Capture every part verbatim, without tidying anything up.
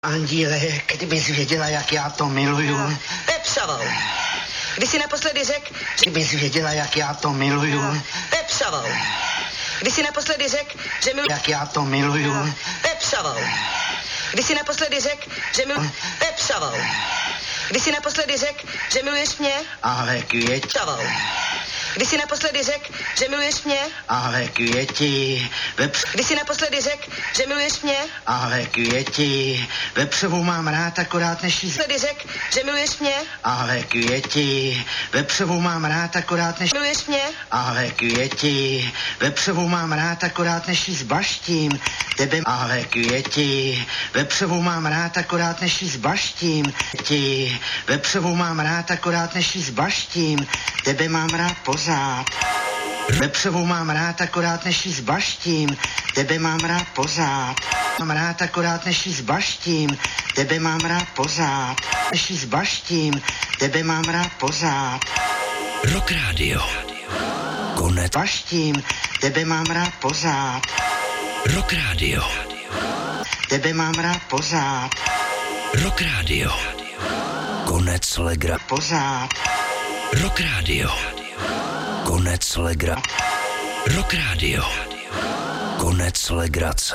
Andíle, kdybys věděla, jak já to miluju. Pepřaval. Když jsi naposledy řekl, Kdybys věděla, jak já to miluju. Pepřaval. Když jsi naposledy řekl, že miluji, Jak já to miluju. Pepřaval. Když jsi naposledy řekl, že miluji, Pepřaval. Když jsi naposledy řekl, že miluješ mě, Ale květi, Pepřaval. Když jsi naposledy řekl, že miluješ mě, ale květi, vepř, když jsi naposledy řekl, že miluješ mě, ale květi, vepřovou mám rád akorát než jí z... naposledy řekl, že miluješ mě, Ale květi, vepřovou mám rád akorát než... miluješ mě, Ale květi, vepřovou mám rád akorát než jí zbaštím. Tebe, ale květi, vepřovou mám rád akorát než jí zbaštím. Ti, vepřovou mám rád akorát než jí zbaštím. Tebe mám rád pořád. Vepřovou mám rád akorát než jí zbaštím. Tebe mám rád pořád. Mám rád akorát než jí zbaštím. Tebe mám rád pořád. Než jí zbaštím. Tebe mám rád pořád. Rock Radio. Konec. Baštím. Tebe mám rád pořád. Rock Radio. Tebe mám rád pořád. Rock Radio. Konec legra. Pořád. Rock Radio. Konec legra. Rock Radio. Konec legrace.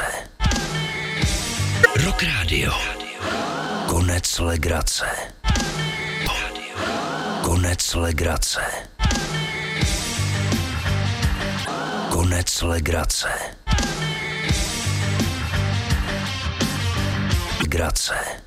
Rock Radio. Konec legrace. Konec legrace. Konec legrace. Legrace.